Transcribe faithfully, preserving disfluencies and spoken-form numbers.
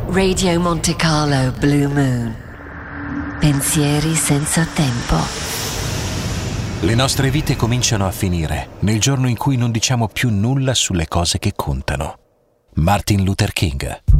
Radio Monte Carlo Blue Moon. Pensieri senza tempo. Le nostre vite cominciano a finire nel giorno in cui non diciamo più nulla sulle cose che contano. Martin Luther King.